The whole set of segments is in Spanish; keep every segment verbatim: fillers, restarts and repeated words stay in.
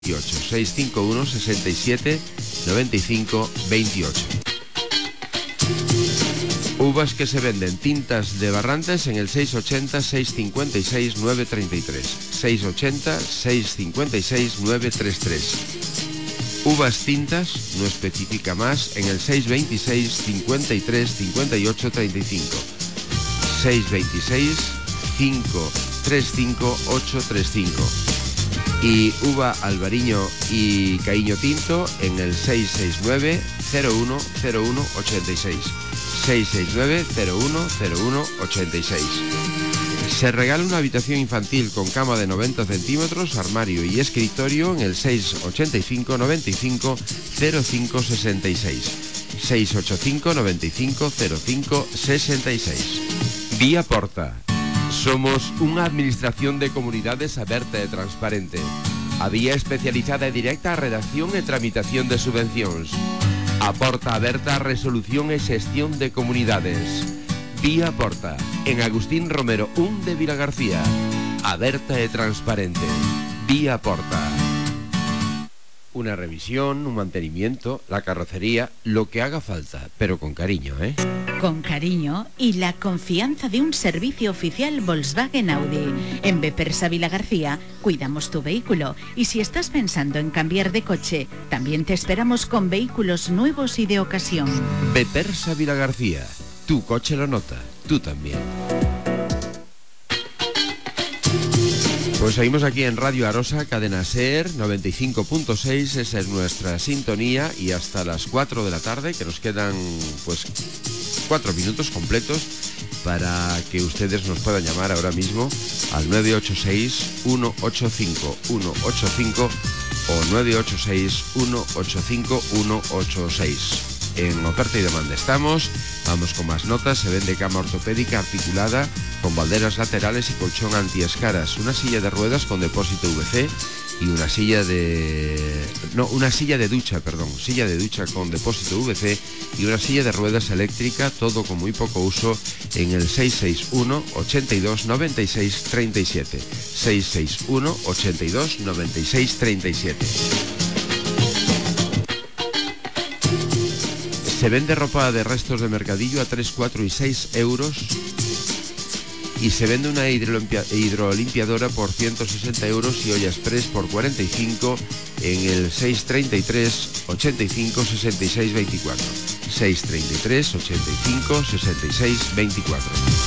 seis cinco uno, sesenta y siete, noventa y cinco, veintiocho. Uvas que se venden: tintas de Barrantes en el seis ochenta, seis cincuenta y seis, nueve treinta y tres. seis ochenta, seis cincuenta y seis, nueve treinta y tres. Uvas tintas, no especifica más, en el seis veintiséis, cincuenta y tres, cincuenta y ocho, treinta y cinco. seis veintiséis, cinco treinta y cinco, ocho treinta y cinco. Y uva albariño y caíño tinto en el seis seis nueve, cero uno, cero uno, ochenta y seis. seis seis nueve, cero uno, cero uno, ochenta y seis. Se regala una habitación infantil con cama de noventa centímetros, armario y escritorio en el seis ochenta y cinco, noventa y cinco, cero cinco, sesenta y seis. seis ochenta y cinco, noventa y cinco, cero cinco, sesenta y seis. Vía Porta. Somos unha administración de comunidades aberta e transparente. A vía especializada e directa a redacción e tramitación de subvencións. A porta aberta a resolución e xestión de comunidades. Vía Porta, en Agustín Romero uno de Vilagarcía. Aberta e transparente. Vía Porta. Una revisión, un mantenimiento, la carrocería, lo que haga falta, pero con cariño, ¿eh? Con cariño y la confianza de un servicio oficial Volkswagen Audi. En Bepersa Vilagarcía cuidamos tu vehículo y si estás pensando en cambiar de coche, también te esperamos con vehículos nuevos y de ocasión. Bepersa Vilagarcía, tu coche lo nota, tú también. Pues seguimos aquí en Radio Arosa, Cadena SER, noventa y cinco punto seis, esa es nuestra sintonía, y hasta las cuatro de la tarde, que nos quedan pues cuatro minutos completos para que ustedes nos puedan llamar ahora mismo al nueve ocho seis, uno ocho cinco, uno ocho cinco o nueve ocho seis, uno ocho cinco, uno ocho seis. En oferta y demanda estamos. Vamos con más notas. Se vende cama ortopédica articulada con balderas laterales y colchón antiescaras, una silla de ruedas con depósito V C y una silla de... no, una silla de ducha, perdón, silla de ducha con depósito V C y una silla de ruedas eléctrica, todo con muy poco uso, en el seis seis uno, ochenta y dos, noventa y seis, treinta y siete. seis seis uno, ochenta y dos, noventa y seis, treinta y siete. Se vende ropa de restos de mercadillo a tres, cuatro y seis euros y se vende una hidrolimpia, hidrolimpiadora por ciento sesenta euros y olla express por cuarenta y cinco en el seis treinta y tres, ochenta y cinco, sesenta y seis, veinticuatro. seis treinta y tres, ochenta y cinco, sesenta y seis, veinticuatro.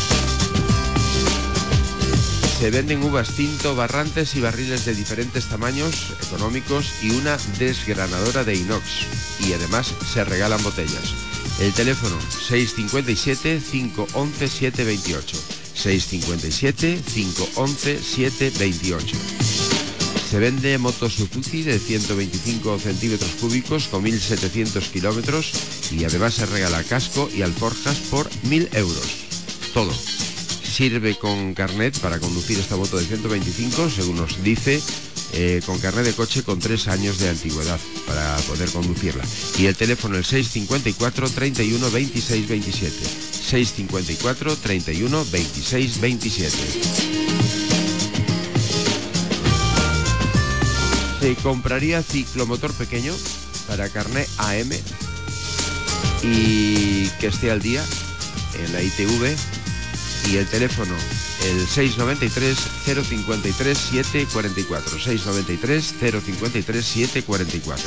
Se venden uvas tinto, barrantes y barriles de diferentes tamaños económicos y una desgranadora de inox. Y además se regalan botellas. El teléfono seis cincuenta y siete, cinco once, siete veintiocho. seis cincuenta y siete, cinco once, siete veintiocho. Se vende moto Suzuki de ciento veinticinco centímetros cúbicos con mil setecientos kilómetros y además se regala casco y alforjas por mil euros. Todo. Sirve con carnet para conducir esta moto de ciento veinticinco, según nos dice, eh, con carnet de coche con tres años de antigüedad para poder conducirla. Y el teléfono el seis cincuenta y cuatro, treinta y uno, veintiséis, veintisiete. seis cincuenta y cuatro, treinta y uno, veintiséis, veintisiete. Se compraría ciclomotor pequeño para carnet A M y que esté al día en la I T V. Y el teléfono, el seis noventa y tres, cero cincuenta y tres, siete cuarenta y cuatro. seis noventa y tres, cero cincuenta y tres, siete cuarenta y cuatro.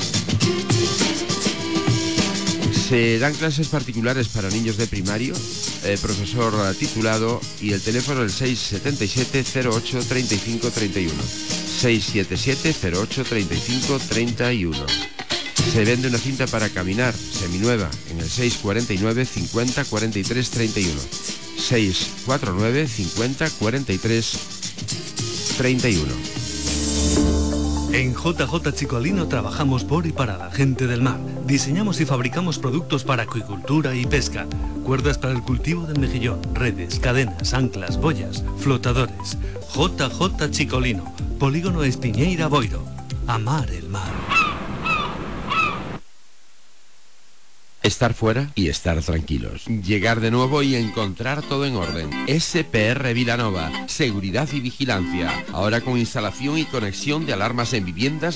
Se dan clases particulares para niños de primario, eh, profesor titulado, y el teléfono el seis setenta y siete, cero ocho, treinta y cinco, treinta y uno. seis setenta y siete, cero ocho, treinta y cinco, treinta y uno. Se vende una cinta para caminar, seminueva, en el seis cuarenta y nueve, cincuenta, cuarenta y tres, treinta y uno. seis cuarenta y nueve, cincuenta, cuarenta y tres, treinta y uno. En J J Chicolino trabajamos por y para la gente del mar. Diseñamos y fabricamos productos para acuicultura y pesca. Cuerdas para el cultivo del mejillón, redes, cadenas, anclas, boyas, flotadores. J J Chicolino, Polígono Espiñeira, Boiro. Amar el mar. Estar fuera y estar tranquilos. Llegar de nuevo y encontrar todo en orden. S P R Vilanova. Seguridad y vigilancia. Ahora con instalación y conexión de alarmas en viviendas,